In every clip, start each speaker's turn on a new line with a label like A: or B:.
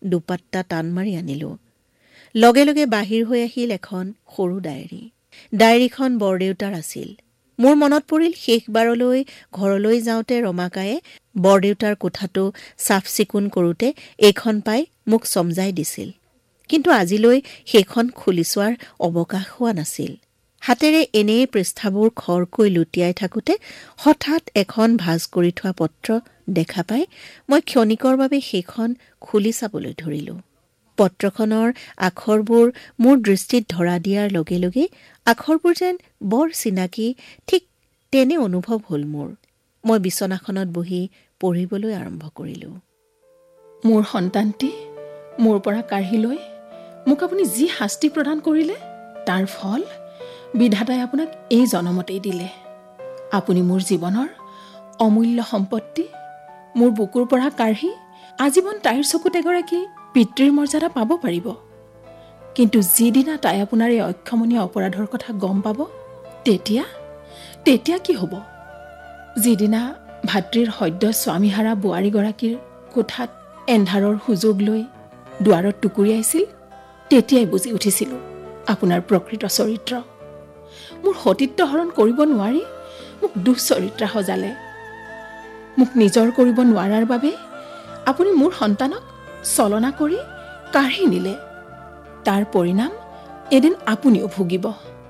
A: দুপাট্টা টান মাৰি আনিলোঁ। লগে লগে বাহিৰ হৈ আহিল এখন সৰু ডায়েৰী। ডায়েৰীখন বৰদেউতাৰ আছিল। মোৰ মনত পৰিল শেষবাৰলৈ ঘৰলৈ যাওঁতে ৰমাকায়ে বৰদেউতাৰ কোঠাটো চাফ চিকুণ কৰোঁতে এইখন পাই মোক চমজাই দিছিল। কিন্তু আজিলৈ সেইখন খুলি চোৱাৰ অৱকাশ হোৱা নাছিল। হাতেৰে এনেই পৃষ্ঠাবোৰ খৰকৈ লুটিয়াই থাকোঁতে হঠাৎ এখন ভাজ কৰি থোৱা পত্ৰ দেখা পাই মই ক্ষণিকৰ বাবে সেইখন খুলি চাবলৈ ধৰিলোঁ। পত্ৰখনৰ আখৰবোৰ মোৰ দৃষ্টিত ধৰা দিয়াৰ লগে লগে আখৰবোৰ যেন বৰ চিনাকি, ঠিক তেনে অনুভৱ হ'ল মোৰ। মই বিচনাখনত বহি পঢ়িবলৈ আৰম্ভ কৰিলোঁ।
B: মোৰ সন্তানটি মোৰ পৰা কাঢ়ি লৈ মোক আপুনি যি শাস্তি প্ৰদান কৰিলে তাৰ ফল বিধাতাই আপোনাক এই জনমতেই দিলে। আপুনি মোৰ জীৱনৰ অমূল্য সম্পত্তি মোৰ বুকুৰ পৰা কাঢ়ি আজীৱন তাইৰ চকুত এগৰাকী পিতৃৰ মৰ্যাদা পাব পাৰিব। কিন্তু যিদিনা তাই আপোনাৰ এই অক্ষমনীয় অপৰাধৰ কথা গম পাব, তেতিয়া কি হ'ব? যিদিনা ভাতৃৰ সদ্য স্বামীহাৰা বোৱাৰীগৰাকীৰ কোঠাত এন্ধাৰৰ সুযোগ লৈ দুৱাৰত টুকুৰিয়াইছিল, তেতিয়াই বুজি উঠিছিলোঁ আপোনাৰ প্ৰকৃত চৰিত্ৰ। মোৰ সতীত্ব হৰণ কৰিব নোৱাৰি মোক দুশ্চৰিত্ৰা সজালে। মোক নিজৰ কৰিব নোৱাৰাৰ বাবে আপুনি মোৰ সন্তানক চলনা কৰি কাঢ়ি নিলে। তাৰ পৰিণাম এদিন আপুনিও ভুগিব।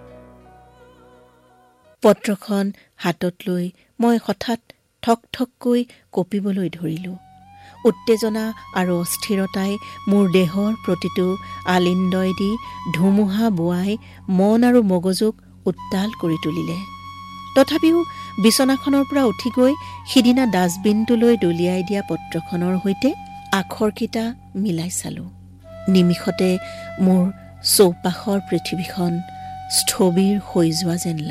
A: পত্ৰখন হাতত লৈ মই হঠাৎ ঠক ঠককৈ কঁপিবলৈ ধৰিলোঁ। উত্তেজনা আৰু অস্থিৰতাই মোৰ দেহৰ প্ৰতিটো আলিন্দয় দি ধুমুহা বোৱাই মন আৰু মগজুক উত্তাল কৰি তুলিলে। তথাপিও বিচনাখনৰ পৰা উঠি গৈ সিদিনা ডাষ্টবিনটোলৈ দলিয়াই দিয়া পত্ৰখনৰ সৈতে আখৰকেইটা মিলাই চালোঁ। নিমিষতে মোৰ চৌপাশৰ পৃথিৱীখন স্থবিৰ হৈ যোৱা যেন